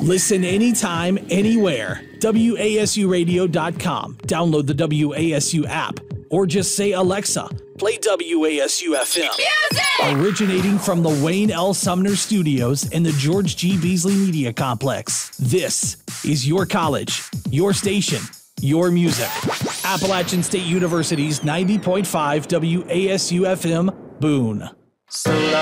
Listen anytime, anywhere. WASUradio.com. Download the WASU app. Or just say, Alexa, play WASU FM. Music! Originating from the Wayne L. Sumner Studios and the George G. Beasley Media Complex. This is your college, your station, your music. Appalachian State University's 90.5 WASU FM, Boone. So